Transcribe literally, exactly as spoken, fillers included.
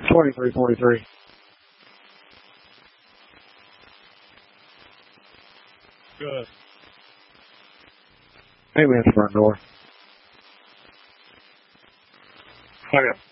twenty-three forty-three. Good. Hey, man, front door. Okay.